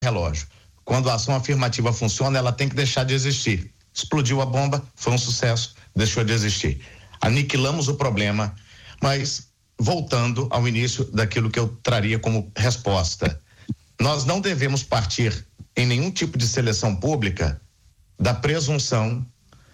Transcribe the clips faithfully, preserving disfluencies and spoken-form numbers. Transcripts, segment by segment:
relógio. Quando a ação afirmativa funciona, ela tem que deixar de existir. Explodiu a bomba, foi um sucesso, deixou de existir. Aniquilamos o problema, mas voltando ao início daquilo que eu traria como resposta, nós não devemos partir em nenhum tipo de seleção pública da presunção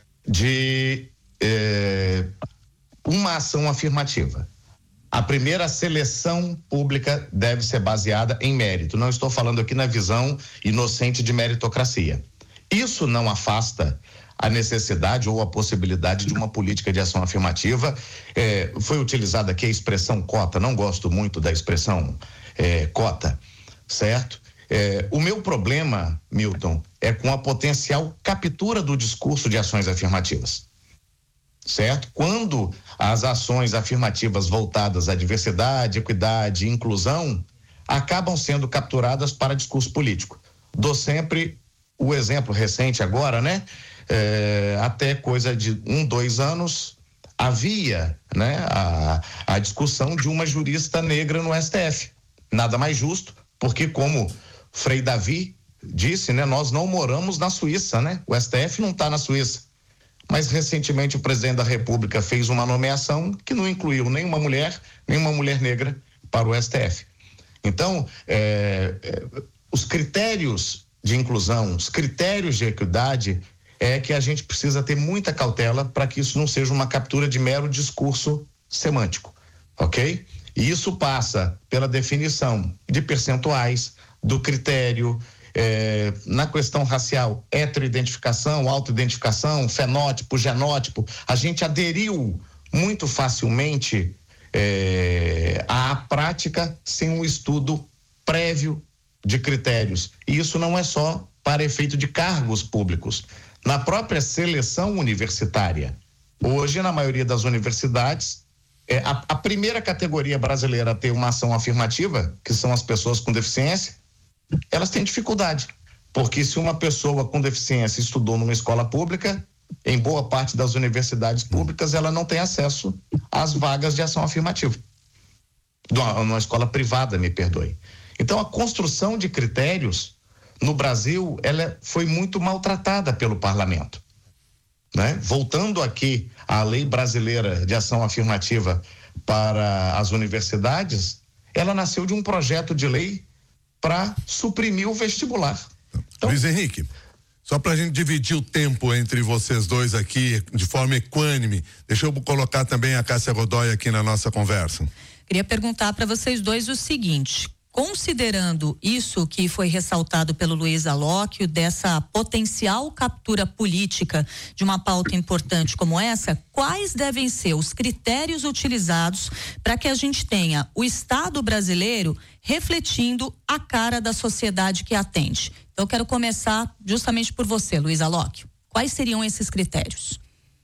de eh, uma ação afirmativa. A primeira seleção pública deve ser baseada em mérito. Não estou falando aqui na visão inocente de meritocracia. Isso não afasta a necessidade ou a possibilidade de uma política de ação afirmativa. Eh, foi utilizada aqui a expressão cota, não gosto muito da expressão eh, cota, certo? Eh, o meu problema, Milton, é com a potencial captura do discurso de ações afirmativas. Certo? Quando as ações afirmativas voltadas à diversidade, equidade e inclusão acabam sendo capturadas para discurso político. Dou sempre o exemplo recente agora, né? É, até coisa de um, dois anos havia, né? A, a discussão de uma jurista negra no S T F. Nada mais justo, porque como Frei Davi disse, né? Nós não moramos na Suíça, né? O S T F não está na Suíça. Mas recentemente o presidente da República fez uma nomeação que não incluiu nenhuma mulher, nenhuma mulher negra para o S T F. Então, é, é, os critérios de inclusão, os critérios de equidade, é que a gente precisa ter muita cautela para que isso não seja uma captura de mero discurso semântico, ok? E isso passa pela definição de percentuais, do critério, É, na questão racial, heteroidentificação, autoidentificação, fenótipo, genótipo, a gente aderiu muito facilmente é, à prática sem um estudo prévio de critérios. E isso não é só para efeito de cargos públicos. Na própria seleção universitária, hoje, na maioria das universidades, é, a, a primeira categoria brasileira a ter uma ação afirmativa, que são as pessoas com deficiência, elas têm dificuldade, porque se uma pessoa com deficiência estudou numa escola pública, em boa parte das universidades públicas, ela não tem acesso às vagas de ação afirmativa. Numa escola privada, me perdoe. Então, a construção de critérios no Brasil, ela foi muito maltratada pelo parlamento, né? Voltando aqui à lei brasileira de ação afirmativa para as universidades, ela nasceu de um projeto de lei para suprimir o vestibular. Então, Luiz Henrique, só para a gente dividir o tempo entre vocês dois aqui de forma equânime, deixa eu colocar também a Cássia Godoy aqui na nossa conversa. Queria perguntar para vocês dois o seguinte: considerando isso que foi ressaltado pelo Luiz Alóquio, dessa potencial captura política de uma pauta importante como essa, quais devem ser os critérios utilizados para que a gente tenha o Estado brasileiro refletindo a cara da sociedade que atende? Então, eu quero começar justamente por você, Luiz Alóquio. Quais seriam esses critérios?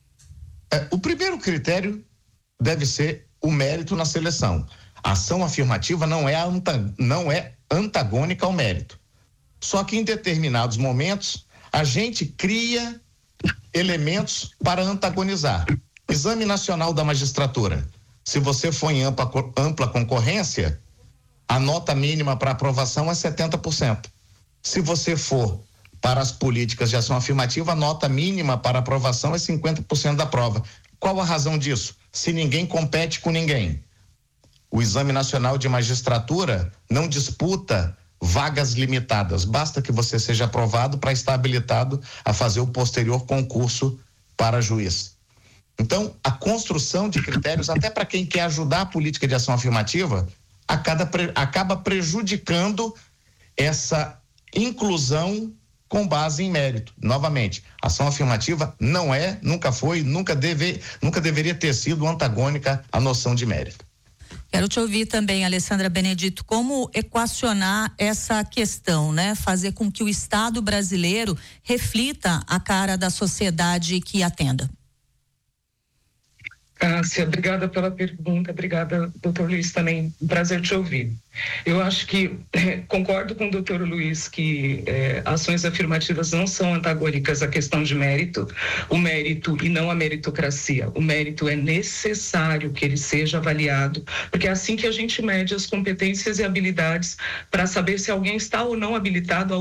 É, o primeiro critério deve ser o mérito na seleção. A ação afirmativa não é, anta, não é antagônica ao mérito. Só que em determinados momentos, a gente cria elementos para antagonizar. Exame Nacional da Magistratura. Se você for em ampla, ampla concorrência, a nota mínima para aprovação é setenta por cento. Se você for para as políticas de ação afirmativa, a nota mínima para aprovação é cinquenta por cento da prova. Qual a razão disso? Se ninguém compete com ninguém. O Exame Nacional de Magistratura não disputa vagas limitadas. Basta que você seja aprovado para estar habilitado a fazer o posterior concurso para juiz. Então, a construção de critérios, até para quem quer ajudar a política de ação afirmativa, acaba, acaba prejudicando essa inclusão com base em mérito. Novamente, ação afirmativa não é, nunca foi, nunca, deve, nunca deveria ter sido antagônica à noção de mérito. Quero te ouvir também, Alessandra Benedito, como equacionar essa questão, né? Fazer com que o Estado brasileiro reflita a cara da sociedade que atenda. Cássia, obrigada pela pergunta, obrigada, doutor Luiz, também, prazer te ouvir. Eu acho que, eh, concordo com o doutor Luiz que eh, ações afirmativas não são antagônicas à questão de mérito, o mérito e não a meritocracia. O mérito é necessário que ele seja avaliado, porque é assim que a gente mede as competências e habilidades para saber se alguém está ou não habilitado a